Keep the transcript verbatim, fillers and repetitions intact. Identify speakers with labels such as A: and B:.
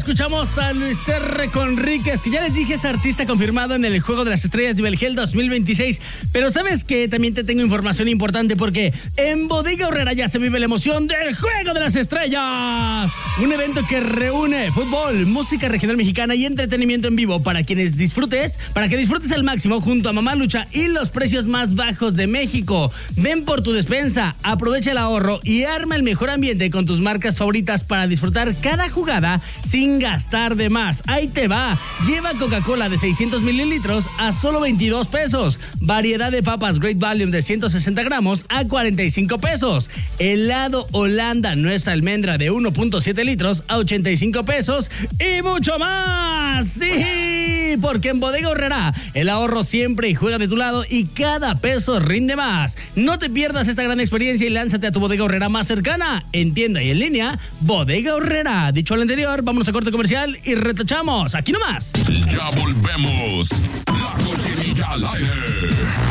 A: escuchamos a Luis R. Conríquez, que ya les dije es artista confirmado en el Juego de las Estrellas de Belgel dos mil veintiséis. Pero ¿sabes qué? También te tengo información importante porque en Bodega Aurrera ya se vive la emoción del Juego de las Estrellas. Un evento que reúne fútbol, música regional mexicana y entretenimiento en vivo para quienes disfrutes, para que disfrutes al máximo junto a Mamá Lucha y los precios más bajos de México. Ven por tu despensa, aprovecha el ahorro y arma el mejor ambiente con tus marcas favoritas para disfrutar cada jugada sin gastar de más. Ahí te va. Lleva Coca-Cola de seiscientos mililitros a solo veintidós pesos. Variedad de papas Great Value de ciento sesenta gramos a cuarenta y cinco pesos. Helado Holanda nuez almendra de uno punto siete litros a ochenta y cinco pesos. Y mucho más. Sí, porque en Bodega Aurrera el ahorro siempre juega de tu lado y cada peso rinde más. No te pierdas esta gran experiencia y lánzate a tu Bodega Aurrera más cercana, en tienda y en línea. Bodega Aurrera. Dicho lo anterior, vámonos a corte comercial y retachamos aquí nomás.
B: Ya volvemos. La Cochinilla al aire.